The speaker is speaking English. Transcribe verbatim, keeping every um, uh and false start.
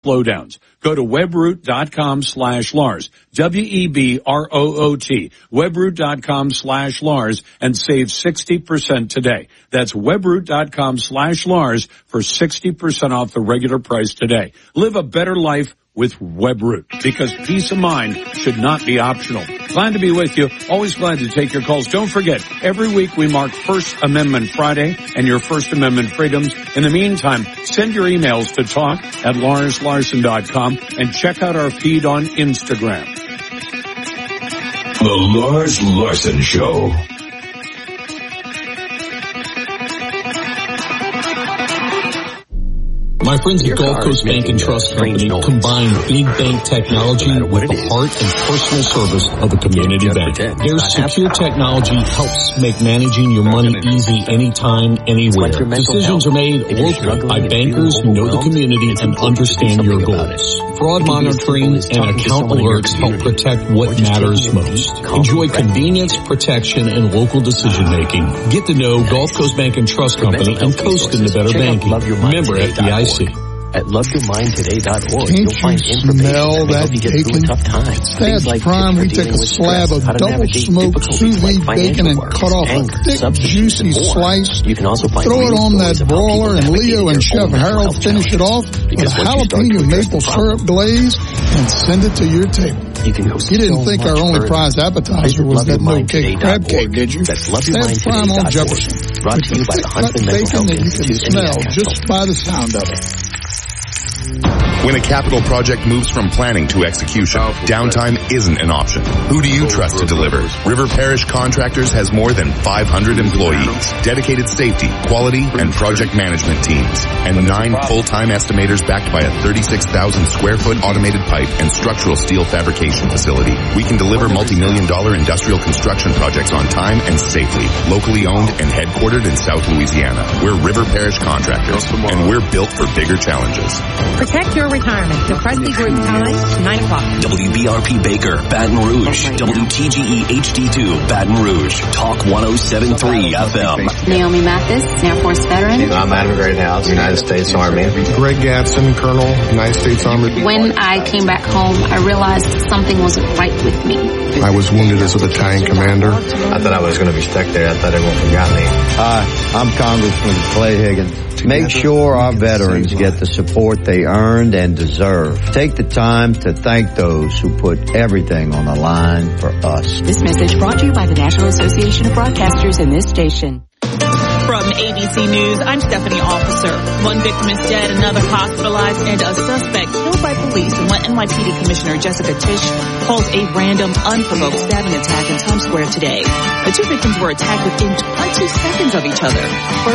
slowdowns. Go to webroot.com slash Lars, W E B R O O T, webroot.com slash Lars, and save sixty percent today. That's webroot.com slash Lars for sixty percent off the regular price today. Live a better life with Webroot, because peace of mind should not be optional. Glad to be with you. Always glad to take your calls. Don't forget, every week we mark First Amendment Friday and your First Amendment freedoms. In the meantime, send your emails to talk at lars larson dot com and check out our feed on Instagram. The Lars Larson Show. My friends at Gulf Coast Bank and Trust Company combine big bank technology with the heart and personal service of a community bank. Their secure technology helps make managing your money easy anytime, anywhere. Decisions are made locally by bankers who know the community and understand your goals. Fraud monitoring and account alerts help protect what matters most. Enjoy convenience, protection, and local decision making. Get to know Gulf Coast Bank and Trust Company and coast into better banking. Remember F D I C. At love your mind today dot org, Can't you'll find you information smell that that help you get through bacon? a tough time. That's Things like prime. tips for We take dealing a with slab stress, of how to double navigate smoked difficulties sous like vide bacon financial and worries, cut off a anger, thick, substance juicy use, and more. slice. You can also find Throw it real on that stories of how people broiler, and navigated Leo and their Chef own mental Harold health finish it off challenges. with Because once you start to jalapeno address maple the syrup problem, glaze and send it to your table. you can go You didn't so think our much only further. prize appetizer was that no-cake crab cake, did you? That's love your mind That's prime on today dot org. Jefferson. Brought to you by the Huntsman Mental Bacon Health that you can Institute and smell the just by the sound of it. When a capital project moves from planning to execution, downtime isn't an option. Who do you trust to deliver? River Parish Contractors has more than five hundred employees, dedicated safety, quality, and project management teams, and nine full-time estimators backed by a thirty-six thousand square foot automated pipe and structural steel fabrication facility. We can deliver multi-million dollar industrial construction projects on time and safely, locally owned and headquartered in South Louisiana. We're River Parish Contractors, and we're built for bigger challenges. Protect your retirement. The Presley Group time, nine o'clock. W B R P Baker, Baton Rouge. W T G E H D two, Baton Rouge. Talk one oh seven point three F M. Naomi Mathis, Air Force veteran. I'm Adam Greathouse, United States Army. Greg Gatson, Colonel, United States Army. When I came back home, I realized something wasn't right with me. I was wounded as a battalion commander. I thought I was going to be stuck there. I thought everyone forgot me. Hi, I'm Congressman Clay Higgins. Make sure our veterans get the support they earned and deserve. Take the time to thank those who put everything on the line for us. This message brought to you by the National Association of Broadcasters and this station. From A B C News, I'm Stephanie Officer. One victim is dead, another hospitalized, and a suspect killed by police when N Y P D Commissioner Jessica Tisch calls a random, unprovoked stabbing attack in Times Square today. The two victims were attacked within twenty seconds of each other.